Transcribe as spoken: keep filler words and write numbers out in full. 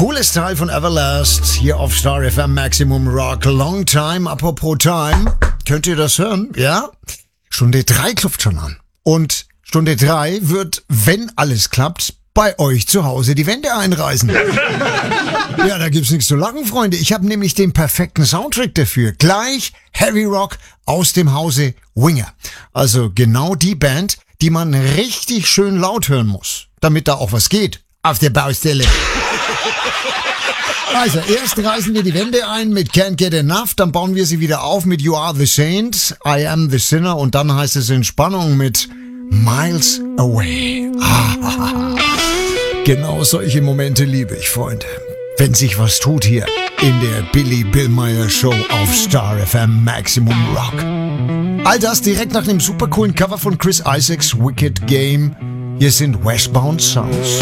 Cooles Teil von Everlast hier auf Star F M Maximum Rock. Long Time, apropos Time. Könnt ihr das hören? Ja? Stunde drei klopft schon an. Und Stunde drei wird, wenn alles klappt, bei euch zu Hause die Wände einreißen. Ja, da gibt's nichts zu lachen, Freunde. Ich habe nämlich den perfekten Soundtrack dafür. Gleich Heavy Rock aus dem Hause Winger. Also genau die Band, die man richtig schön laut hören muss, damit da auch was geht auf der Baustelle. Also, erst reißen wir die Wände ein mit Can't Get Enough, dann bauen wir sie wieder auf mit You Are the Saint, I Am the Sinner und dann heißt es in Spannung mit Miles Away. Genau solche Momente liebe ich, Freunde. Wenn sich was tut hier in der Billy Billmeyer Show auf Star F M Maximum Rock. All das direkt nach dem supercoolen Cover von Chris Isaacs Wicked Game. Hier sind Westbound Sounds.